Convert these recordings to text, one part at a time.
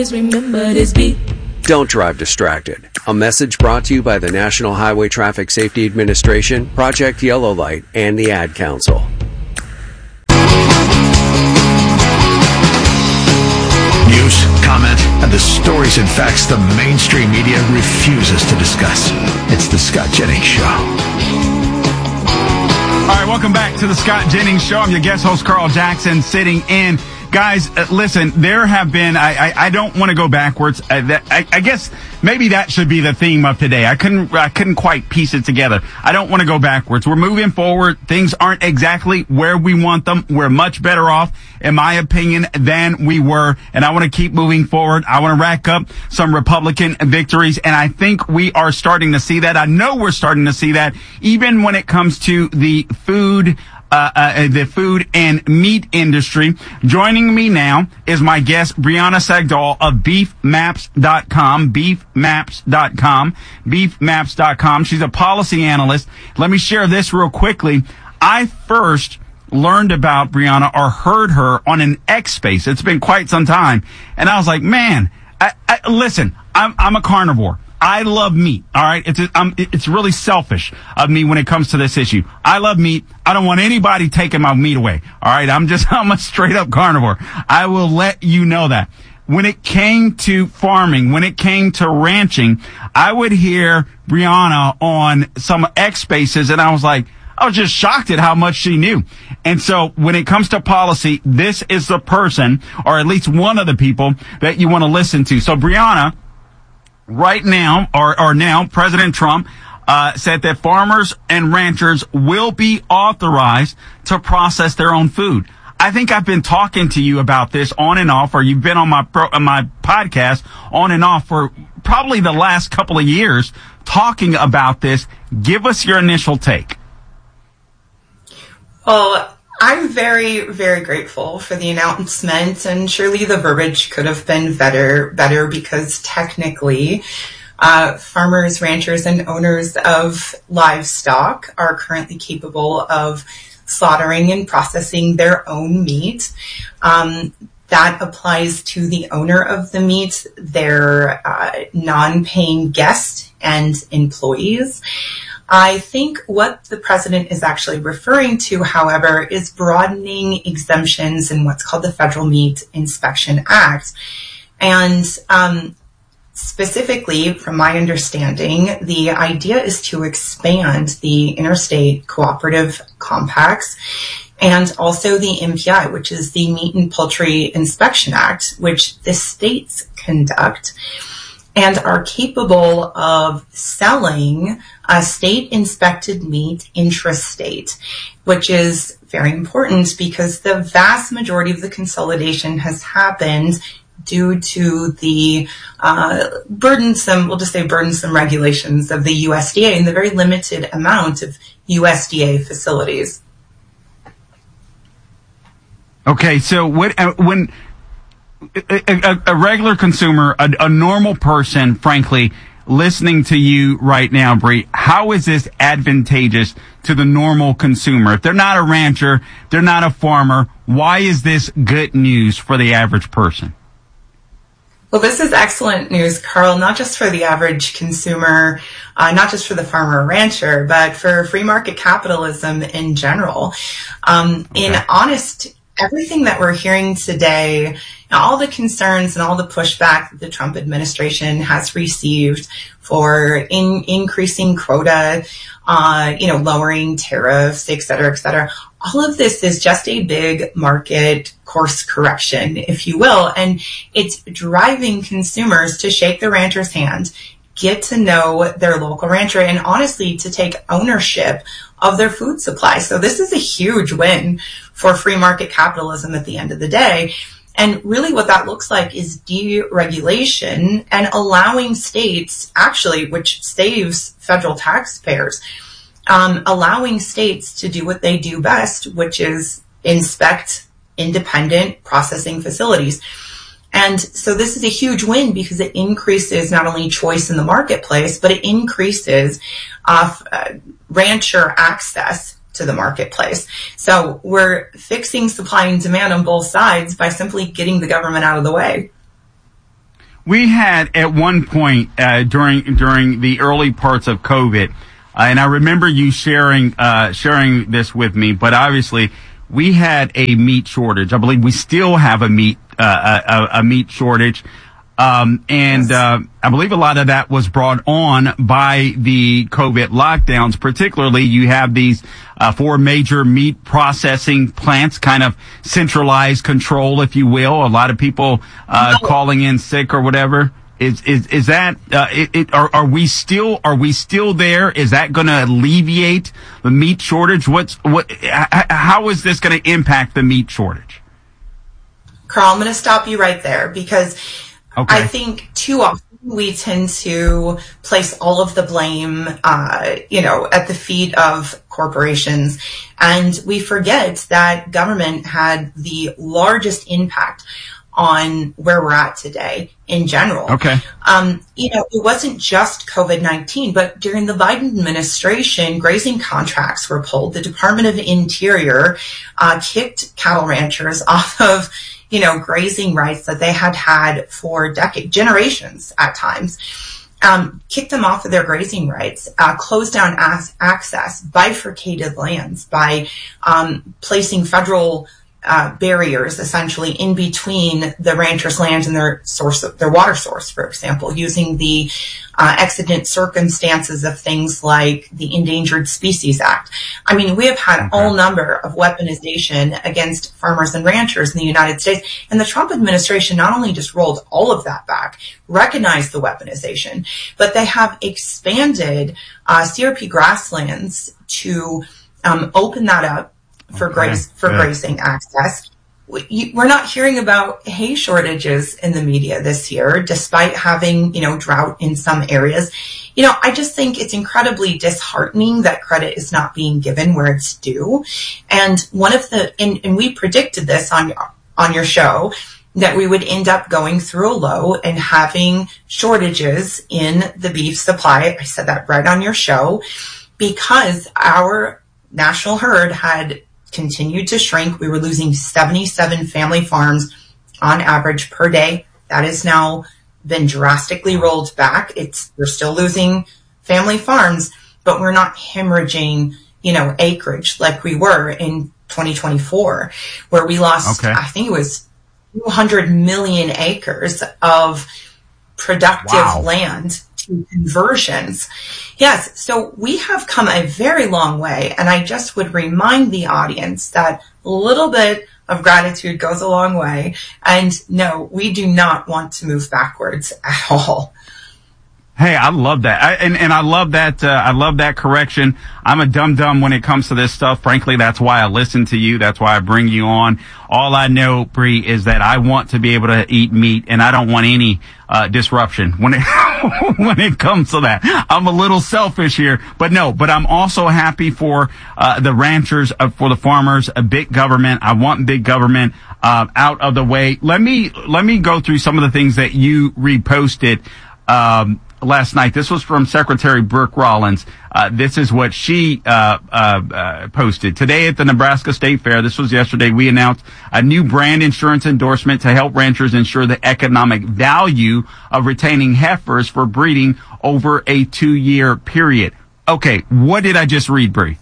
Remember this beat. Don't drive distracted. A message brought to you by the National Highway Traffic Safety Administration, Project Yellow Light, and the Ad Council. News, comment, and the stories and facts the mainstream media refuses to discuss. It's the Scott Jennings Show. All right, welcome back to the Scott Jennings Show. I'm your guest host, Carl Jackson, sitting in. Guys, listen, there have been, I don't want to go backwards. I guess maybe that should be the theme of today. I couldn't quite piece it together. I don't want to go backwards. We're moving forward. Things aren't exactly where we want them. We're much better off, in my opinion, than we were. And I want to keep moving forward. I want to rack up some Republican victories. And I think we are starting to see that. I know we're starting to see that even when it comes to the food and meat industry. Joining me now is my guest, Brianna Sagdahl of BeefMaps.com. BeefMaps.com. She's a policy analyst. Let me share this real quickly. I first learned about Brianna or heard her on an X Space. It's been quite some time. And I was like, man, listen, I'm a carnivore. I love meat. All right. It's really selfish of me when it comes to this issue. I love meat. I don't want anybody taking my meat away. All right. I'm a straight up carnivore. I will let you know that. When it came to farming, when it came to ranching, I would hear Brianna on some X Spaces, and I was just shocked at how much she knew. And so when it comes to policy, this is the person, or at least one of the people, that you want to listen to. So Brianna, right now, or now, President Trump said that farmers and ranchers will be authorized to process their own food. I think I've been talking to you about this on and off, or you've been on my podcast on and off for probably the last couple of years talking about this. Give us your initial take. Well, I'm very, very grateful for the announcement, and surely the verbiage could have been better because technically farmers, ranchers, and owners of livestock are currently capable of slaughtering and processing their own meat. That applies to the owner of the meat, their non-paying guests and employees. I think what the president is actually referring to, however, is broadening exemptions in what's called the Federal Meat Inspection Act. And specifically, from my understanding, the idea is to expand the interstate cooperative compacts and also the MPI, which is the Meat and Poultry Inspection Act, which the states conduct and are capable of selling state-inspected meat intrastate, which is very important because the vast majority of the consolidation has happened due to the burdensome regulations of the USDA and the very limited amount of USDA facilities. Okay, so when a regular consumer, a normal person, frankly, listening to you right now, Bree, how is this advantageous to the normal consumer? If they're not a rancher, they're not a farmer, why is this good news for the average person? Well, this is excellent news, Carl, not just for the average consumer, not just for the farmer or rancher, but for free market capitalism in general. In honest, everything that we're hearing today, all the concerns and all the pushback that the Trump administration has received for increasing quota, lowering tariffs, et cetera, all of this is just a big market course correction, if you will. And it's driving consumers to shake the rancher's hand, get to know their local rancher, and honestly, to take ownership of their food supply. So this is a huge win for free market capitalism at the end of the day. And really what that looks like is deregulation and allowing states, actually, which saves federal taxpayers, allowing states to do what they do best, which is inspect independent processing facilities. And so this is a huge win because it increases not only choice in the marketplace, but it increases rancher access to the marketplace. So we're fixing supply and demand on both sides by simply getting the government out of the way. We had at one point during the early parts of COVID, and I remember you sharing this with me. But obviously, we had a meat shortage. I believe we still have a meat shortage, and I believe a lot of that was brought on by the COVID lockdowns. Particularly, you have these 4 major meat processing plants, kind of centralized control, if you will. A lot of people calling in sick or whatever. Is that are we still there? Is that going to alleviate the meat shortage? How is this going to impact the meat shortage? Carl, I'm going to stop you right there because I think too often we tend to place all of the blame, at the feet of corporations. And we forget that government had the largest impact on where we're at today in general. Okay. It wasn't just COVID-19, but during the Biden administration, grazing contracts were pulled. The Department of Interior kicked cattle ranchers off of grazing rights that they had for generations at times, kicked them off of their grazing rights, closed down access, bifurcated lands by placing federal barriers essentially in between the ranchers' land and their water source, for example, using the exigent circumstances of things like the Endangered Species Act. I mean, we have had all number of weaponization against farmers and ranchers in the United States, and the Trump administration not only just rolled all of that back, recognized the weaponization, but they have expanded CRP grasslands to open that up for grazing access. We're not hearing about hay shortages in the media this year, despite having, drought in some areas. I just think it's incredibly disheartening that credit is not being given where it's due. And and we predicted this on your show, that we would end up going through a low and having shortages in the beef supply. I said that right on your show, because our national herd had continued to shrink. We were losing 77 family farms on average per day. That has now been drastically rolled back. We're still losing family farms, but we're not hemorrhaging, acreage like we were in 2024, where we lost, I think it was 200 million acres of productive land to conversions. Yes, so we have come a very long way, and I just would remind the audience that a little bit of gratitude goes a long way, and no, we do not want to move backwards at all. Hey, I love that. I love that. I love that correction. I'm a dum-dum when it comes to this stuff. Frankly, that's why I listen to you. That's why I bring you on. All I know, Bree, is that I want to be able to eat meat, and I don't want any disruption when it comes to that. I'm a little selfish here, but I'm also happy for the ranchers, for the farmers, a big government. I want big government out of the way. Let me go through some of the things that you reposted last night. This was from Secretary Brooke Rollins. This is what she posted. Today at the Nebraska State Fair, this was yesterday, we announced a new brand insurance endorsement to help ranchers ensure the economic value of retaining heifers for breeding over a 2-year period. Okay, what did I just read, Bree?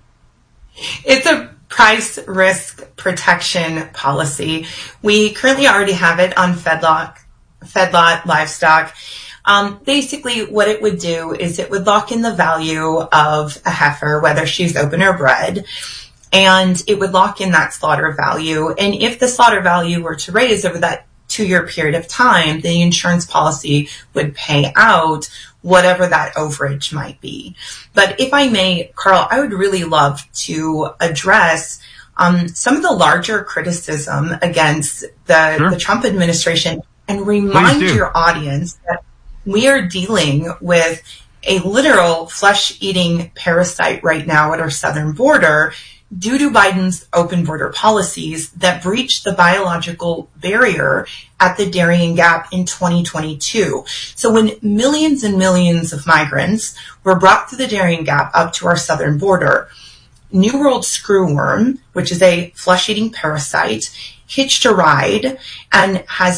It's a price risk protection policy. We currently already have it on feedlot livestock. Basically what it would do is it would lock in the value of a heifer, whether she's open or bred, and it would lock in that slaughter value. And if the slaughter value were to raise over that 2-year period of time, the insurance policy would pay out whatever that overage might be. But if I may, Carl, I would really love to address some of the larger criticism against the Trump administration and remind your audience that we are dealing with a literal flesh-eating parasite right now at our southern border due to Biden's open border policies that breached the biological barrier at the Darien Gap in 2022. So when millions and millions of migrants were brought through the Darien Gap up to our southern border, New World screwworm, which is a flesh-eating parasite, hitched a ride and has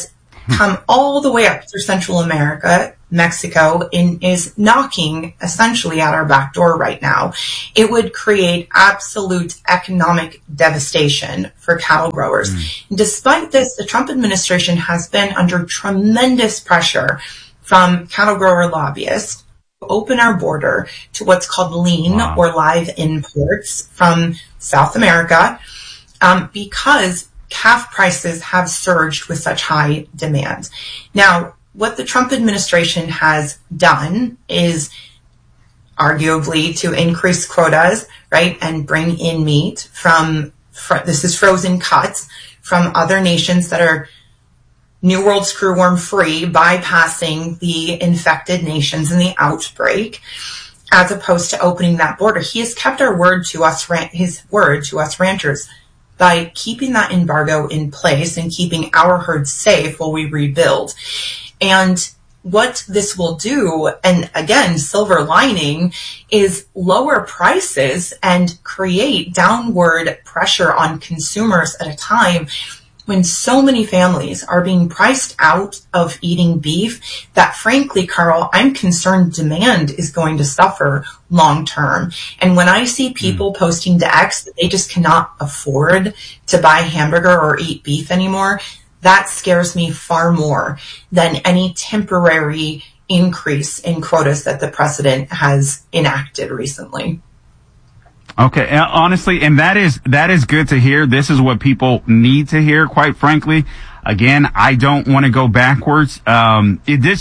come all the way up through Central America, Mexico, and is knocking essentially at our back door right now. It would create absolute economic devastation for cattle growers. Despite this, the Trump administration has been under tremendous pressure from cattle grower lobbyists to open our border to what's called lean or live imports from South America, because calf prices have surged with such high demand. Now, what the Trump administration has done is arguably to increase quotas, right, and bring in meat from this is frozen cuts from other nations that are New World screwworm free, bypassing the infected nations in the outbreak, as opposed to opening that border. He has kept our word to us, his word to us ranchers, by keeping that embargo in place and keeping our herd safe while we rebuild. And what this will do, and again, silver lining, is lower prices and create downward pressure on consumers at a time when so many families are being priced out of eating beef that, frankly, Carl, I'm concerned demand is going to suffer long term. And when I see people posting to X that they just cannot afford to buy hamburger or eat beef anymore, that scares me far more than any temporary increase in quotas that the president has enacted recently. Okay, honestly, and that is good to hear. This is what people need to hear, quite frankly. Again, I don't want to go backwards. I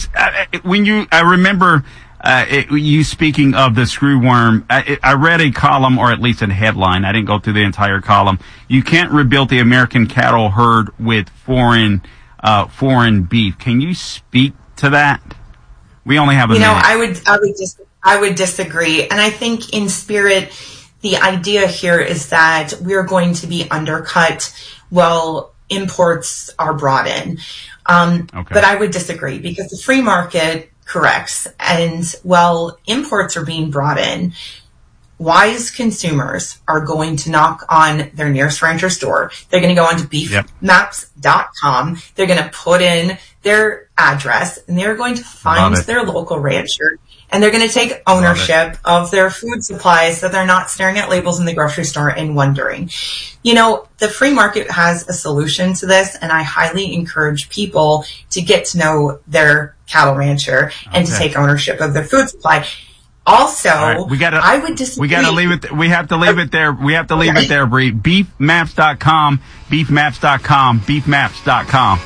remember you speaking of the screwworm. I read a column, or at least a headline. I didn't go through the entire column. You can't rebuild the American cattle herd with foreign beef. Can you speak to that? We only have a minute. I would disagree, and I think in spirit, the idea here is that we're going to be undercut while imports are brought in. But I would disagree, because the free market corrects. And while imports are being brought in, wise consumers are going to knock on their nearest rancher store. They're going to go onto beefmaps.com. They're going to put in their address, and they're going to find their local rancher. And they're going to take ownership of their food supplies, so they're not staring at labels in the grocery store and wondering. You know, the free market has a solution to this, and I highly encourage people to get to know their cattle rancher and to take ownership of their food supply. Also, I would disagree. We have to leave it there. We have to leave it there, Bree. Beefmaps.com, beefmaps.com, beefmaps.com.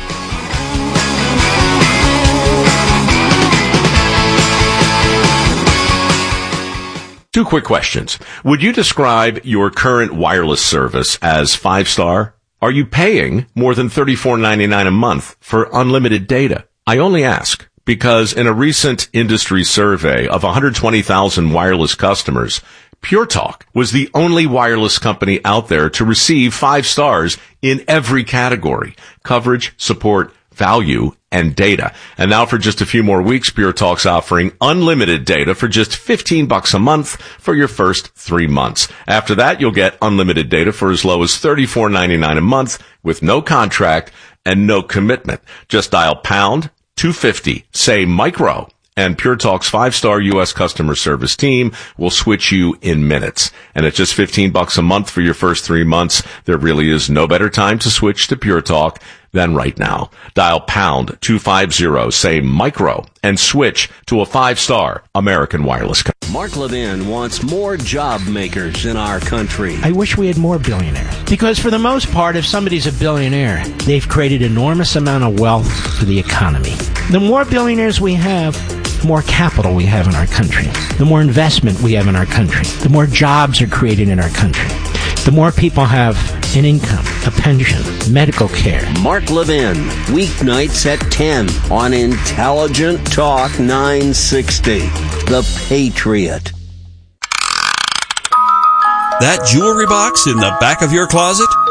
Two quick questions. Would you describe your current wireless service as 5-star? Are you paying more than $34.99 a month for unlimited data? I only ask because in a recent industry survey of 120,000 wireless customers, Pure Talk was the only wireless company out there to receive 5 stars in every category: coverage, support, value, and data. And now for just a few more weeks, Pure Talk's offering unlimited data for just $15 a month for your first 3 months. After that, you'll get unlimited data for as low as $34.99 a month with no contract and no commitment. Just dial pound 250, say micro, and Pure Talk's 5-star U.S. customer service team will switch you in minutes. And at just $15 a month for your first 3 months, there really is no better time to switch to Pure Talk than right now. Dial pound 250, say micro, and switch to a 5-star American wireless company. Mark Levin wants more job makers in our country. I wish we had more billionaires. Because for the most part, if somebody's a billionaire, they've created enormous amount of wealth for the economy. The more billionaires we have, the more capital we have in our country. The more investment we have in our country. The more jobs are created in our country. The more people have an income, a pension, medical care. Mark Levin, weeknights at 10 on Intelligent Talk 960. The Patriot. That jewelry box in the back of your closet?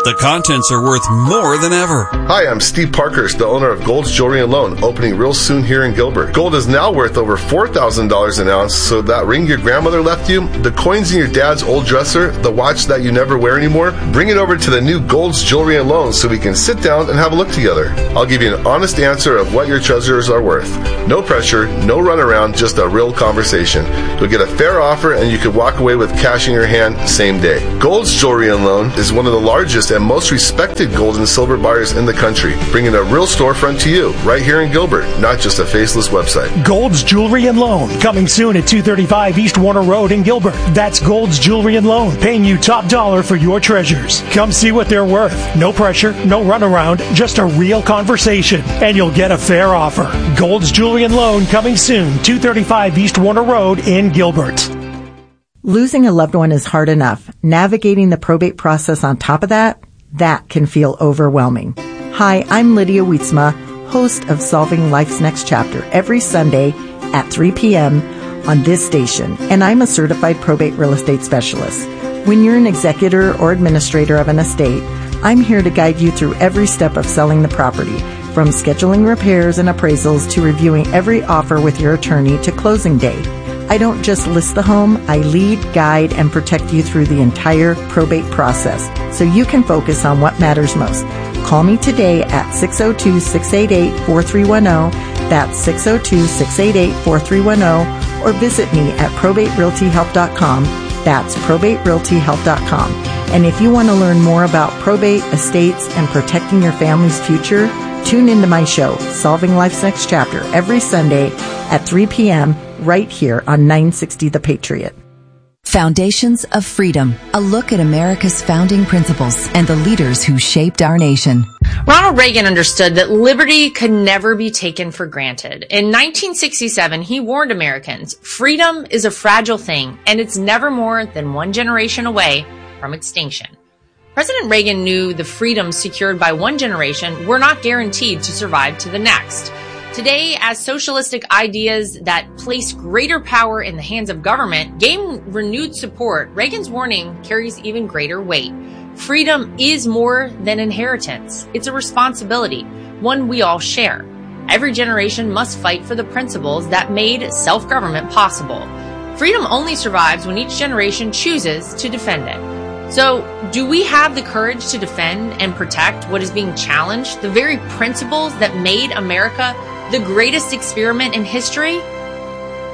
The contents are worth more than ever. Hi, I'm Steve Parkhurst, the owner of Gold's Jewelry and Loan, opening real soon here in Gilbert. Gold is now worth over $4,000 an ounce, so that ring your grandmother left you, the coins in your dad's old dresser, the watch that you never wear anymore, bring it over to the new Gold's Jewelry and Loan so we can sit down and have a look together. I'll give you an honest answer of what your treasures are worth. No pressure, no runaround, just a real conversation. You'll get a fair offer and you could walk away with cash in your hand same day. Gold's Jewelry and Loan is one of the largest and most respected gold and silver buyers in the country, bringing a real storefront to you right here in Gilbert, not just a faceless website. Gold's Jewelry and Loan, coming soon at 235 East Warner Road in Gilbert. That's Gold's Jewelry and Loan, paying you top dollar for your treasures. Come see what they're worth. No pressure, no runaround, just a real conversation, and you'll get a fair offer. Gold's Jewelry and Loan, coming soon, 235 East Warner Road in Gilbert. Losing a loved one is hard enough. Navigating the probate process on top of that can feel overwhelming. Hi, I'm Lydia Wietzma, host of Solving Life's Next Chapter, every Sunday at 3 p.m. on this station, and I'm a certified probate real estate specialist. When you're an executor or administrator of an estate, I'm here to guide you through every step of selling the property, from scheduling repairs and appraisals to reviewing every offer with your attorney to closing day. I don't just list the home, I lead, guide, and protect you through the entire probate process so you can focus on what matters most. Call me today at 602-688-4310. That's 602-688-4310. Or visit me at probaterealtyhelp.com. That's probaterealtyhelp.com. And if you want to learn more about probate, estates, and protecting your family's future, tune into my show, Solving Life's Next Chapter, every Sunday at 3 p.m. right here on 960 The Patriot. Foundations of Freedom, a look at America's founding principles and the leaders who shaped our nation. Ronald Reagan understood that liberty could never be taken for granted. In 1967, he warned Americans, freedom is a fragile thing, and it's never more than one generation away from extinction. President Reagan knew the freedoms secured by one generation were not guaranteed to survive to the next. Today, as socialistic ideas that place greater power in the hands of government gain renewed support, Reagan's warning carries even greater weight. Freedom is more than inheritance. It's a responsibility, one we all share. Every generation must fight for the principles that made self-government possible. Freedom only survives when each generation chooses to defend it. So, do we have the courage to defend and protect what is being challenged, the very principles that made America the greatest experiment in history?